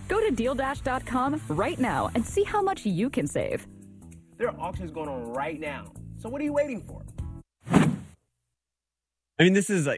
Go to DealDash.com right now and see how much you can save. There are auctions going on right now. So what are you waiting for? I mean, this is like...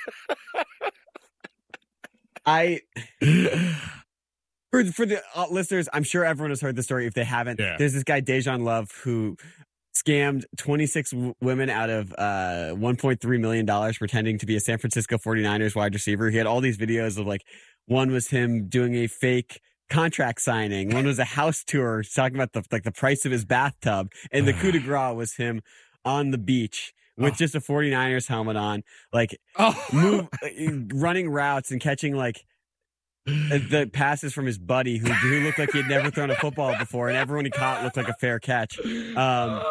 For the listeners, I'm sure everyone has heard the story. If they haven't, There's this guy, Dejan Love, who scammed 26 women out of $1.3 million pretending to be a San Francisco 49ers wide receiver. He had all these videos of, like, one was him doing a fake contract signing. One was a house tour talking about the price of his bathtub. And the coup de grace was him on the beach with just a 49ers helmet on, like running routes and catching the passes from his buddy who looked like he had never thrown a football before, and everyone he caught looked like a fair catch. God.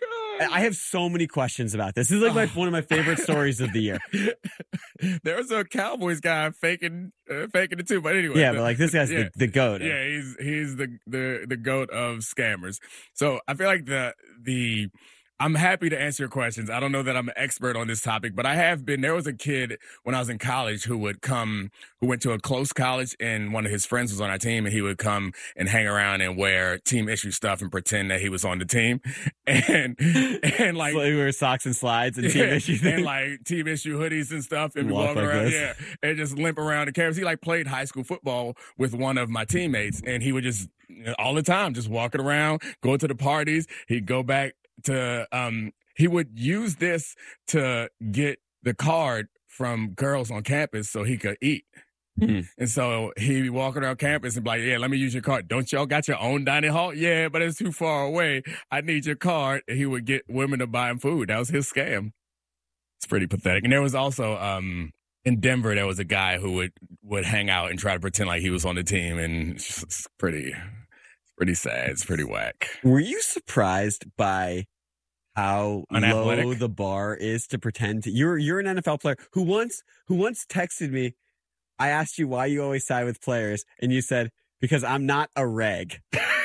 I have so many questions about this. This is like one of my favorite stories of the year. There was a Cowboys guy faking it too, but anyway. Yeah, but like this guy's the GOAT. Yeah, he's the GOAT of scammers. So I feel like the I'm happy to answer your questions. I don't know that I'm an expert on this topic, but I have been. There was a kid when I was in college who went to a close college, and one of his friends was on our team, and he would come and hang around and wear team issue stuff and pretend that he was on the team, and like so he wear socks and slides and team issue things. And like team issue hoodies and stuff, and walk like around, and just limp around the campus. He like played high school football with one of my teammates, and he would just all the time just walking around, go to the parties. He'd go back to he would use this to get the card from girls on campus so he could eat. Mm-hmm. And so he'd be walking around campus and be like, yeah, let me use your card. Don't y'all got your own dining hall? Yeah, but it's too far away. I need your card. And he would get women to buy him food. That was his scam. It's pretty pathetic. And there was also in Denver, there was a guy who would hang out and try to pretend like he was on the team, and it's pretty sad. It's pretty whack. Were you surprised by how unathletic low the bar is to pretend to? You're an NFL player who once texted me. I asked you why you always side with players, and you said because I'm not a reg.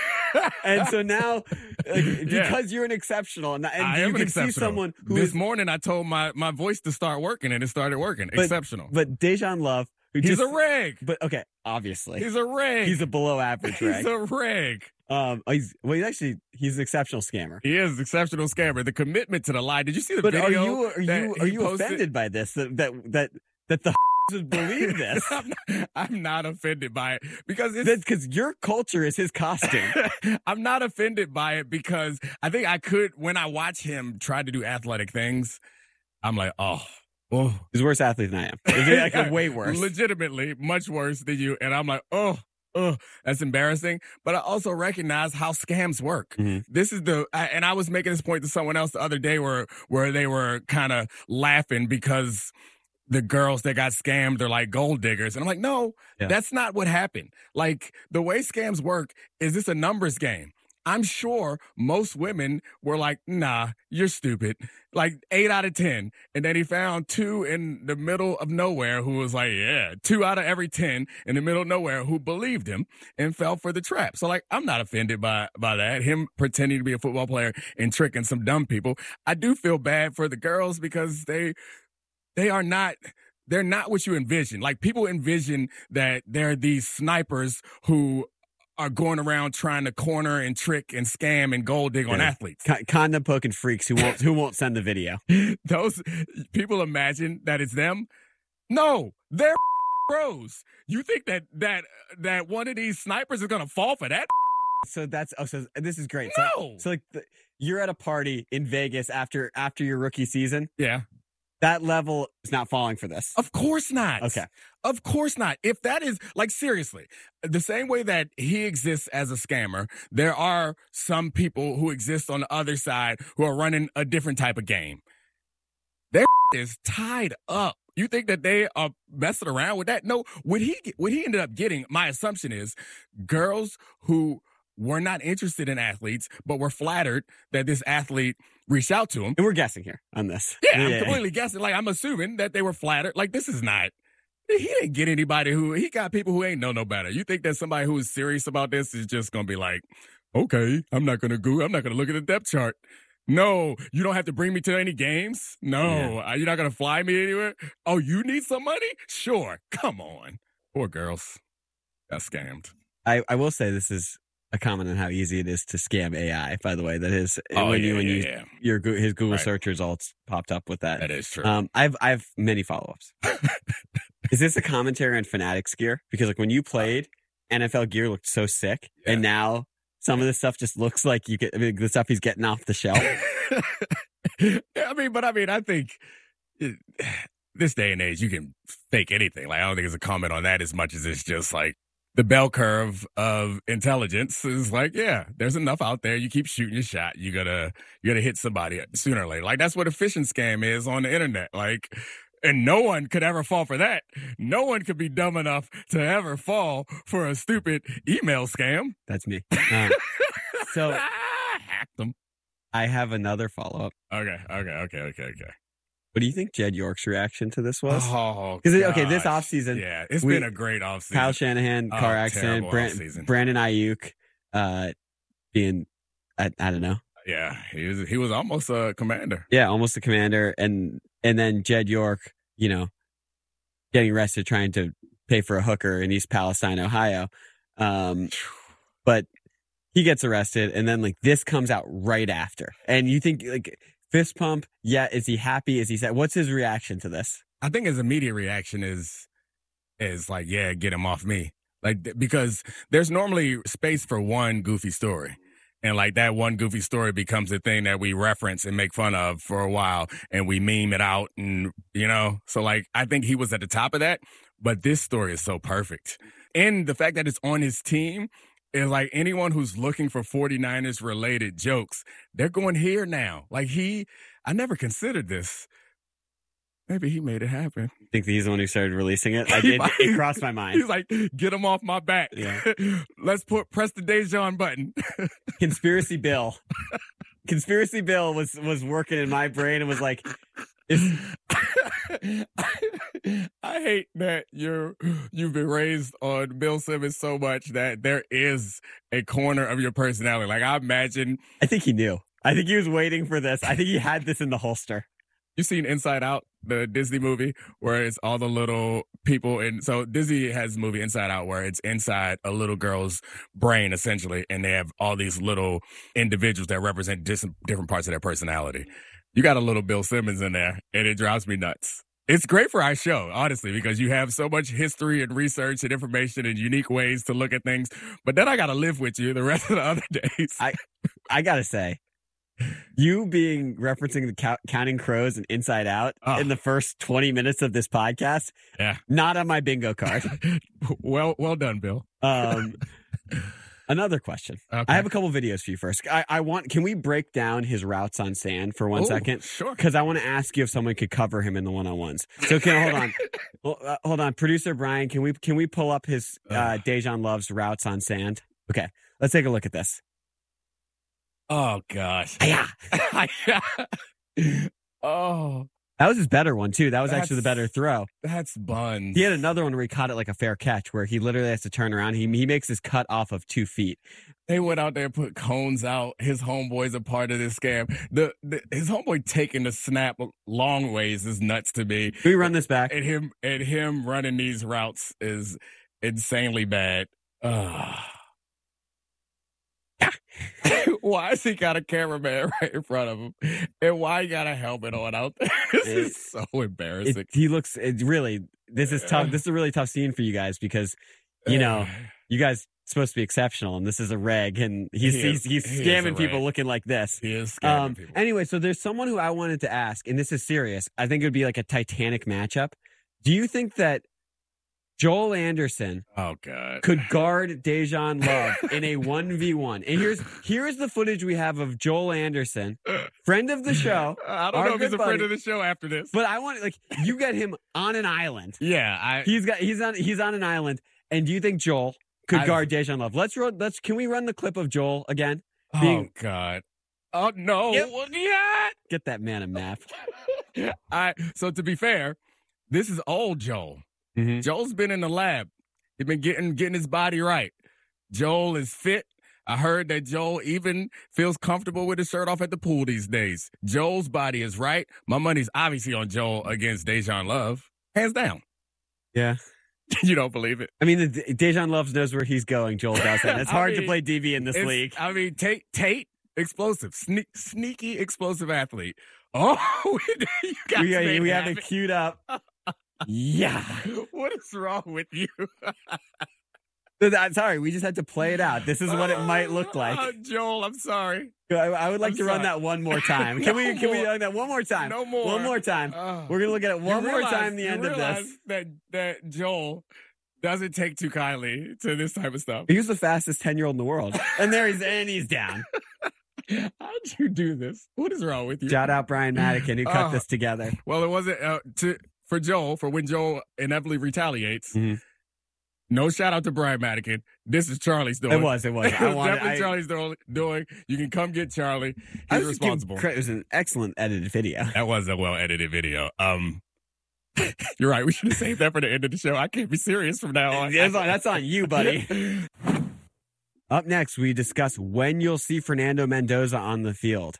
And so now, because you're an exceptional, and you can see someone who this morning I told my voice to start working, and it started working. Exceptional. But Dejan Love. He's a reg. But okay, obviously. He's a reg. He's a below average reg. He's a reg. He's an exceptional scammer. He is an exceptional scammer. The commitment to the lie. Did you see the video? Are you offended by this? That the would believe this? I'm not offended by it because your culture is his costume. I'm not offended by it because I think I could, when I watch him try to do athletic things, I'm like, oh. He's a worse athlete than I am. He's like way worse. Legitimately, much worse than you. And I'm like, oh, that's embarrassing. But I also recognize how scams work. Mm-hmm. This is and I was making this point to someone else the other day where they were kind of laughing because the girls that got scammed are like gold diggers. And I'm like, no, that's not what happened. Like the way scams work is this a numbers game. I'm sure most women were like, nah, you're stupid. Like 8 out of 10. And then he found 2 in the middle of nowhere who was like, yeah, 2 out of every 10 in the middle of nowhere who believed him and fell for the trap. So like, I'm not offended by that. Him pretending to be a football player and tricking some dumb people. I do feel bad for the girls because they're not what you envision. Like people envision that they're these snipers who are going around trying to corner and trick and scam and gold dig on athletes. Condom poking freaks who won't send the video. Those people imagine that it's them. No, they're pros. You think that one of these snipers is going to fall for that? So this is great. No. So like you're at a party in Vegas after your rookie season. Yeah. That level is not falling for this. Of course not. Okay. Of course not. If that is, like, seriously, the same way that he exists as a scammer, there are some people who exist on the other side who are running a different type of game. Their is tied up. You think that they are messing around with that? No. What he ended up getting, my assumption is, girls who were not interested in athletes, but were flattered that this athlete reached out to him. And we're guessing here on this. Yeah, I'm completely guessing. Like, I'm assuming that they were flattered. Like, this is not. He didn't get anybody he got people who ain't know no better. You think that somebody who is serious about this is just going to be like, okay, I'm not going to look at the depth chart. No, you don't have to bring me to any games. No, you're not going to fly me anywhere. Oh, you need some money? Sure. Come on. Poor girls. Got scammed. I will say this is a comment on how easy it is to scam AI, by the way. That is his Google search results popped up with that. That is true. I have many follow-ups. Is this a commentary on Fanatics gear? Because like when you played, NFL gear looked so sick, and now some of this stuff just looks like the stuff he's getting off the shelf. I think this day and age, you can fake anything. Like, I don't think it's a comment on that as much as it's just like the bell curve of intelligence is like, yeah, there's enough out there. You keep shooting your shot. You gotta hit somebody sooner or later. Like, that's what a phishing scam is on the internet. Like, and no one could ever fall for that. No one could be dumb enough to ever fall for a stupid email scam. That's me. So hacked them. I have another follow-up. Okay. What do you think Jed York's reaction to this was? Oh, because this offseason, it's been a great offseason. Kyle Shanahan car accident, Brandon Ayuk being, I don't know. Yeah, he was almost a commander. Yeah, almost a commander, and then Jed York, getting arrested trying to pay for a hooker in East Palestine, Ohio. But he gets arrested, and then like this comes out right after, and you think like fist pump? Yeah, is he happy? Is he sad? What's his reaction to this? I think his immediate reaction is like, yeah, get him off me, like because there's normally space for one goofy story. And like that one goofy story becomes a thing that we reference and make fun of for a while and we meme it out and, so like I think he was at the top of that, but this story is so perfect. And the fact that it's on his team is like anyone who's looking for 49ers related jokes, they're going here now. Like I never considered this. Maybe he made it happen. I think he's the one who started releasing it. It crossed my mind. He's like, get him off my back. Yeah. Let's press the Dejan button. Conspiracy Bill. Conspiracy Bill was working in my brain and was like, I hate that you've been raised on Bill Simmons so much that there is a corner of your personality. Like I think he knew. I think he was waiting for this. I think he had this in the holster. You seen Inside Out, the Disney movie, where it's all the little people, and so Disney has a movie Inside Out where it's inside a little girl's brain essentially, and they have all these little individuals that represent different parts of their personality. You got a little Bill Simmons in there, and it drives me nuts. It's great for our show, honestly, because you have so much history and research and information and unique ways to look at things. But then I got to live with you the rest of the other days. I gotta say. You referencing the Counting Crows and Inside Out in the first 20 minutes of this podcast, not on my bingo card. Well done, Bill. Another question. Okay. I have a couple videos for you first. Can we break down his routes on sand for 1 second? Sure. Because I want to ask you if someone could cover him in the one-on-ones. So hold on. Hold on. Producer Brian, can we pull up his Dejan Love's routes on sand? Okay. Let's take a look at this. Oh, gosh. Oh. That was his better one, too. That was actually the better throw. That's buns. He had another one where he caught it like a fair catch, where he literally has to turn around. He makes his cut off of 2 feet. They went out there and put cones out. His homeboy's a part of this scam. His homeboy taking the snap long ways is nuts to me. Can we run this back? And him running these routes is insanely bad. Why has he got a cameraman right in front of him? And why he got a helmet on out there? This is so embarrassing. This is tough. This is a really tough scene for you guys because, you guys supposed to be exceptional and this is a reg and he's scamming people looking like this. He is scamming people. Anyway, so there's someone who I wanted to ask, and this is serious. I think it would be like a Titanic matchup. Do you think that Joel Anderson could guard Dejan Love in a 1v1? And here's the footage we have of Joel Anderson, friend of the show. I don't know if he's a friend of the show after this. But I want you get him on an island. Yeah, he's on an island. And do you think Joel could guard Dejan Love? Can we run the clip of Joel again? Oh God. Oh no. Yeah. Get that man a map. So to be fair, this is old Joel. Mm-hmm. Joel's been in the lab. He's been getting his body right. Joel is fit. I heard that Joel even feels comfortable with his shirt off at the pool these days. Joel's body is right. My money's obviously on Joel against Dejan Love. Hands down. Yeah. You don't believe it? I mean, Dejan Love knows where he's going. Joel doesn't. It's hard to play DB in this league. I mean, Tate, explosive, sneaky, explosive athlete. Oh, you guys we have it queued up. Yeah. What is wrong with you? Sorry, we just had to play it out. This is what it might look like. Joel, I'm sorry. I would like to run that one more time. Can we run that one more time? No more. One more time. We're going to look at it one more time the end of this. That Joel doesn't take too kindly to this type of stuff. He was the fastest 10-year-old in the world. And he's down. How'd you do this? What is wrong with you? Shout out Brian Madigan who cut this together. Well, it wasn't for when Joel inevitably retaliates. Mm-hmm. No shout out to Brian Madigan. This is Charlie's doing. It was. Definitely Charlie's doing. You can come get Charlie. He's responsible. It was an excellent edited video. That was a well edited video. You're right. We should have saved that for the end of the show. I can't be serious from now on. That's on you, buddy. Up next, we discuss when you'll see Fernando Mendoza on the field.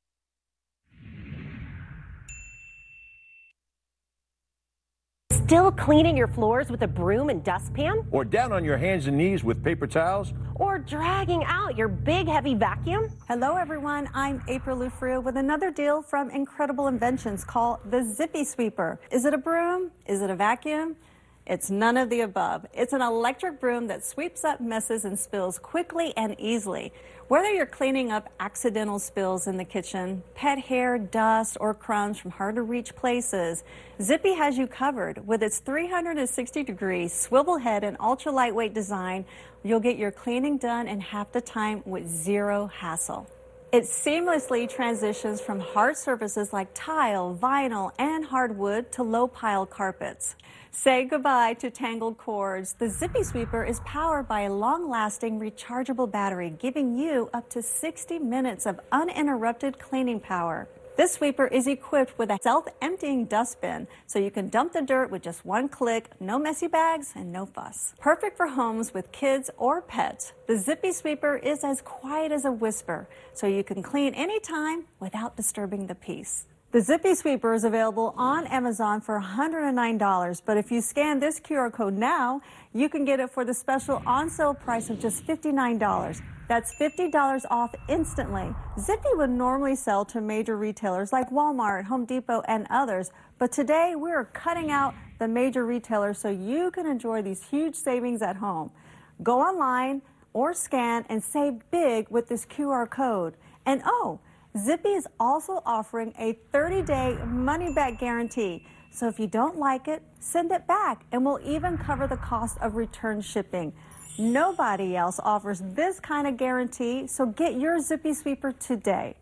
Still cleaning your floors with a broom and dustpan? Or down on your hands and knees with paper towels? Or dragging out your big heavy vacuum? Hello everyone, I'm April Lufrio with another deal from Incredible Inventions called the Zippy Sweeper. Is it a broom? Is it a vacuum? It's none of the above. It's an electric broom that sweeps up messes and spills quickly and easily. Whether you're cleaning up accidental spills in the kitchen, pet hair, dust, or crumbs from hard-to-reach places, Zippy has you covered. With its 360-degree swivel head and ultra-lightweight design, you'll get your cleaning done in half the time with zero hassle. It seamlessly transitions from hard surfaces like tile, vinyl, and hardwood to low-pile carpets. Say goodbye to tangled cords. The Zippy Sweeper is powered by a long-lasting rechargeable battery, giving you up to 60 minutes of uninterrupted cleaning power. This sweeper is equipped with a self-emptying dustbin, so you can dump the dirt with just one click, no messy bags, and no fuss. Perfect for homes with kids or pets, the Zippy Sweeper is as quiet as a whisper, so you can clean anytime without disturbing the peace. The Zippy Sweeper is available on Amazon for $109, but if you scan this QR code now, you can get it for the special on-sale price of just $59. That's $50 off instantly. Zippy would normally sell to major retailers like Walmart, Home Depot, and others, but today we're cutting out the major retailers so you can enjoy these huge savings at home. Go online or scan and save big with this QR code. And Zippy is also offering a 30-day money-back guarantee. So if you don't like it, send it back, and we'll even cover the cost of return shipping. Nobody else offers this kind of guarantee, so get your Zippy Sweeper today.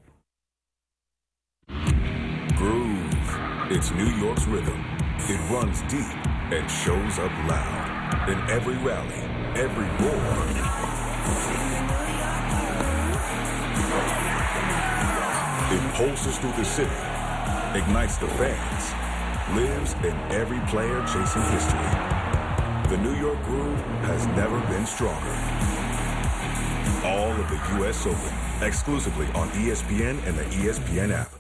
Groove. It's New York's rhythm. It runs deep and shows up loud. In every rally, every roar. It pulses through the city, ignites the fans, lives in every player chasing history. The New York Groove has never been stronger. All of the U.S. Open, exclusively on ESPN and the ESPN app.